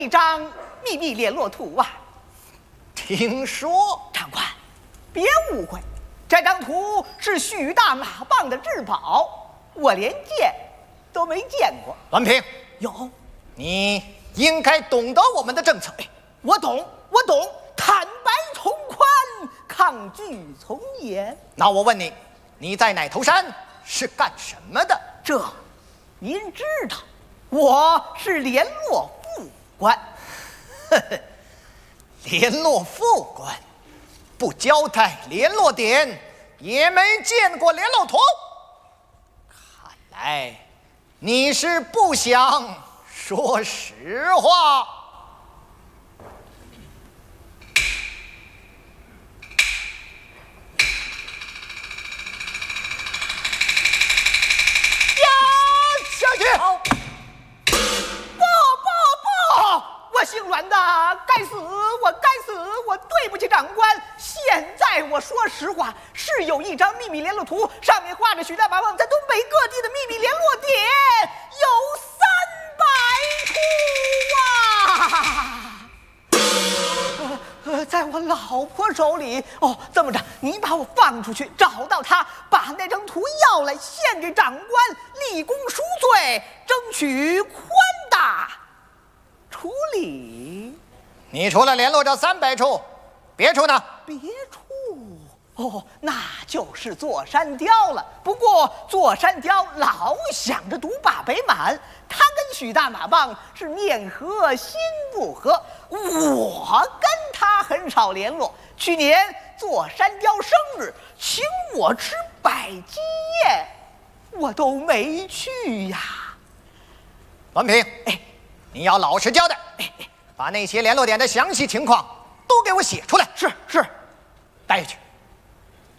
一张秘密联络图啊。 听说， 长官，别误会，这张图是许大马棒的至宝，我连见都没见过。 栾平， 有， 你应该懂得我们的政策。 我懂，坦白从宽，抗拒从严。 那我问你，你在奶头山是干什么的？ 这您知道，我是联络副官。 联络副官，不交代联络点，也没见过联络图。看来你是不想说实话。下去！ 不！我姓阮的，该死！我对不起长官。现在我说实话，是有一张秘密联络图，上面画着许大马棒在东北各地的秘密联络点，有300处啊！在我老婆手里。哦，这么着，你把我放出去，找到她，把那张图要来，献给长官，立功赎罪，争取宽大处理。 你除了联络这300处，别处呢？ 别处哦，那就是座山雕了。不过座山雕老想着独霸北满，他跟许大马棒是面和心不和，我跟他很少联络。去年座山雕生日，请我吃百鸡宴，我都没去呀。 栾平，你要老实交代，把那些联络点的详细情况都给我写出来。 是。